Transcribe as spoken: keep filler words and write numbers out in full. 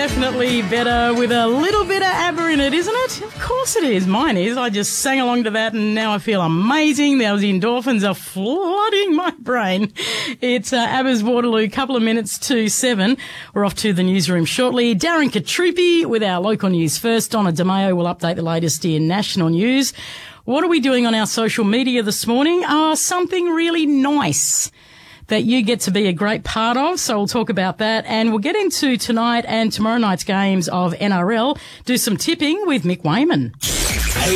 definitely better with a little bit of ABBA in it, isn't it? Of course it is. Mine is. I just sang along to that and now I feel amazing. Those endorphins are flooding my brain. It's uh, ABBA's Waterloo, couple of minutes to seven. We're off to the newsroom shortly. Darren Katrupi with our local news first. Donna DeMeo will update the latest in national news. What are we doing on our social media this morning? Oh, something really nice that you get to be a great part of. So we'll talk about that. And we'll get into tonight and tomorrow night's games of N R L. Do some tipping with Mick Wayman.